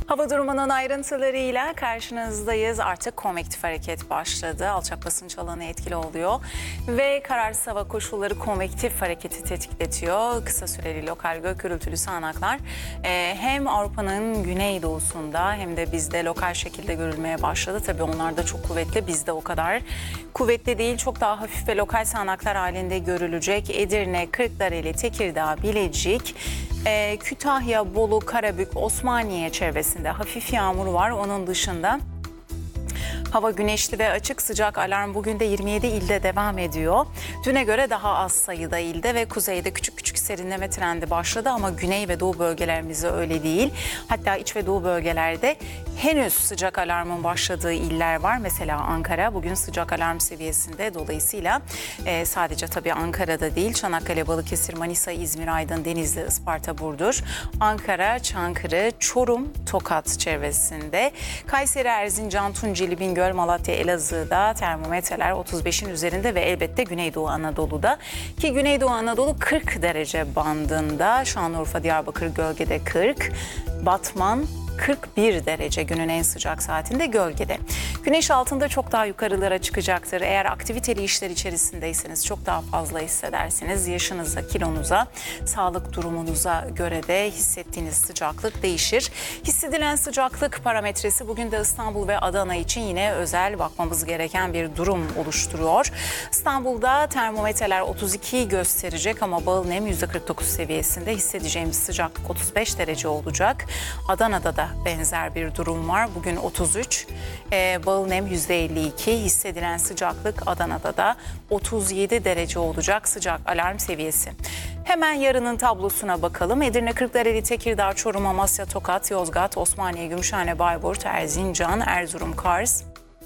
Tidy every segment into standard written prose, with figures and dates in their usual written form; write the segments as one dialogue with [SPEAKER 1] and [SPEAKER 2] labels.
[SPEAKER 1] Hava durumunun ayrıntılarıyla karşınızdayız. Artık konvektif hareket başladı. Alçak basınç alanı etkili oluyor. Ve kararsız hava koşulları konvektif hareketi tetikletiyor. Kısa süreli lokal gök gürültülü sağanaklar hem Avrupa'nın güneydoğusunda hem de bizde lokal şekilde görülmeye başladı. Tabii onlar da çok kuvvetli, bizde o kadar kuvvetli değil. Çok daha hafif ve lokal sağanaklar halinde görülecek. Edirne, Kırklareli, Tekirdağ, Bilecik, Kütahya, Bolu, Karabük, Osmaniye çevresinde hafif yağmur var. Onun dışında hava güneşli ve açık, sıcak alarm bugün de 27 ilde devam ediyor. Düne göre daha az sayıda ilde ve kuzeyde küçük küçük serinleme trendi başladı ama güney ve doğu bölgelerimizde öyle değil. Hatta iç ve doğu bölgelerde henüz sıcak alarmın başladığı iller var. Mesela Ankara bugün sıcak alarm seviyesinde, dolayısıyla sadece tabii Ankara'da değil, Çanakkale, Balıkesir, Manisa, İzmir, Aydın, Denizli, Isparta, Burdur, Ankara, Çankırı, Çorum, Tokat çevresinde, Kayseri, Erzincan, Tunceli, Bingöl, Malatya, Elazığ'da termometreler 35'in üzerinde ve elbette Güneydoğu Anadolu'da, ki Güneydoğu Anadolu 40 derece bandında. Şanlıurfa, Diyarbakır gölgede 40, Batman 41 derece günün en sıcak saatinde gölgede. Güneş altında çok daha yukarılara çıkacaktır. Eğer aktiviteli işler içerisindeyseniz çok daha fazla hissedersiniz. Yaşınıza, kilonuza, sağlık durumunuza göre de hissettiğiniz sıcaklık değişir. Hissedilen sıcaklık parametresi bugün de İstanbul ve Adana için yine özel bakmamız gereken bir durum oluşturuyor. İstanbul'da termometreler 32'yi gösterecek ama bağıl nem %49 seviyesinde, hissedeceğimiz sıcaklık 35 derece olacak. Adana'da da benzer bir durum var. Bugün 33, bağıl nem %52, hissedilen sıcaklık Adana'da da 37 derece olacak sıcak alarm seviyesi. Hemen yarının tablosuna bakalım. Edirne, Kırklareli, Tekirdağ, Çorum, Amasya, Tokat, Yozgat, Osmaniye, Gümüşhane, Bayburt, Erzincan, Erzurum, Kars,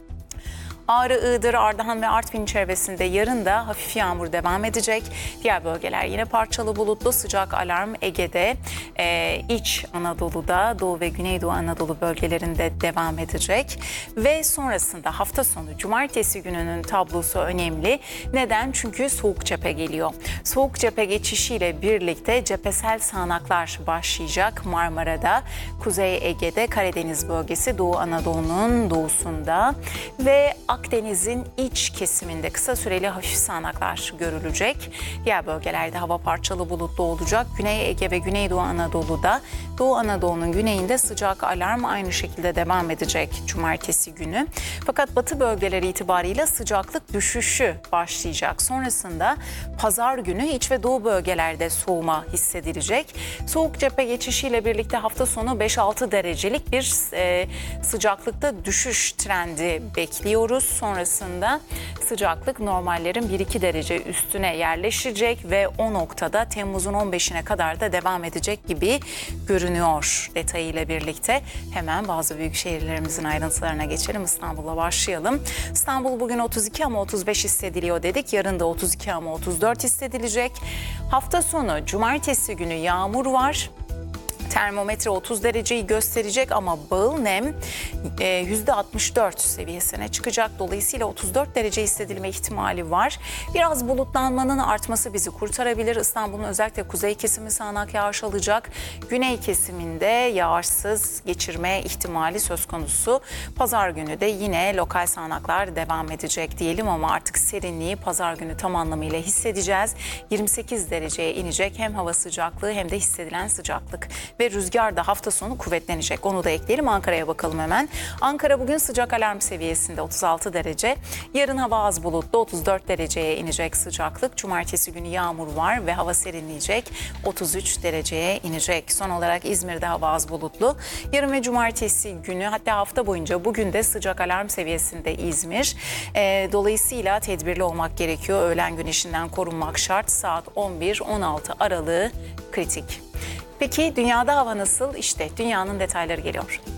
[SPEAKER 1] Ağrı, Iğdır, Ardahan ve Artvin çevresinde yarın da hafif yağmur devam edecek. Diğer bölgeler yine parçalı bulutlu, sıcak alarm Ege'de, İç Anadolu'da, Doğu ve Güneydoğu Anadolu bölgelerinde devam edecek. Ve sonrasında hafta sonu cumartesi gününün tablosu önemli. Neden? Çünkü soğuk cephe geliyor. Soğuk cephe geçişiyle birlikte cephesel sağanaklar başlayacak Marmara'da, Kuzey Ege'de, Karadeniz bölgesi, Doğu Anadolu'nun doğusunda ve Akdeniz'in iç kesiminde kısa süreli hafif sağanaklar görülecek. Diğer bölgelerde hava parçalı bulutlu olacak. Güney Ege ve Güneydoğu Anadolu'da, Doğu Anadolu'nun güneyinde sıcak alarm aynı şekilde devam edecek cumartesi günü. Fakat batı bölgeleri itibariyle sıcaklık düşüşü başlayacak. Sonrasında pazar günü iç ve doğu bölgelerde soğuma hissedilecek. Soğuk cephe geçişiyle birlikte hafta sonu 5-6 derecelik bir sıcaklıkta düşüş trendi bekliyoruz. Sonrasında sıcaklık normallerin 1-2 derece üstüne yerleşecek ve o noktada Temmuz'un 15'ine kadar da devam edecek gibi görünüyor detayıyla birlikte. Hemen bazı büyük şehirlerimizin ayrıntılarına geçelim. İstanbul'la başlayalım. İstanbul bugün 32 ama 35 hissediliyor dedik. Yarın da 32 ama 34 hissedilecek. Hafta sonu cumartesi günü yağmur var. Termometre 30 dereceyi gösterecek ama bağıl nem %64 seviyesine çıkacak. Dolayısıyla 34 derece hissedilme ihtimali var. Biraz bulutlanmanın artması bizi kurtarabilir. İstanbul'un özellikle kuzey kesimi sağanak yağış alacak. Güney kesiminde yağışsız geçirme ihtimali söz konusu. Pazar günü de yine lokal sağanaklar devam edecek diyelim ama artık serinliği pazar günü tam anlamıyla hissedeceğiz. 28 dereceye inecek hem hava sıcaklığı hem de hissedilen sıcaklık. Ve rüzgar da hafta sonu kuvvetlenecek. Onu da ekleyelim. Ankara'ya bakalım hemen. Ankara bugün sıcak alarm seviyesinde 36 derece. Yarın hava az bulutlu 34 dereceye inecek sıcaklık. Cumartesi günü yağmur var ve hava serinleyecek. 33 dereceye inecek. Son olarak İzmir'de hava az bulutlu. Yarın ve cumartesi günü, hatta hafta boyunca bugün de sıcak alarm seviyesinde İzmir. Dolayısıyla tedbirli olmak gerekiyor. Öğlen güneşinden korunmak şart. Saat 11-16 aralığı kritik. Peki dünyada hava nasıl? İşte dünyanın detayları geliyor.